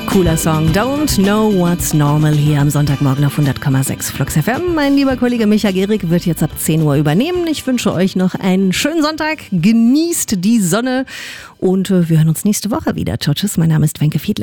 Cooler Song. Don't know what's normal hier am Sonntagmorgen auf 100,6 Flux FM. Mein lieber Kollege Micha Gehrig wird jetzt ab 10 Uhr übernehmen. Ich wünsche euch noch einen schönen Sonntag. Genießt die Sonne und wir hören uns nächste Woche wieder. Ciao, tschüss. Mein Name ist Wenke Fiedler.